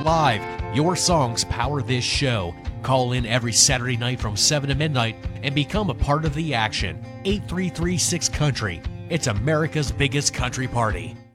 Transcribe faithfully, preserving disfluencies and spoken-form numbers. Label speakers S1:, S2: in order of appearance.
S1: Live. Your songs power this show. Call in every Saturday night from seven to midnight and become a part of the action. eight three three six Country. It's America's biggest country party.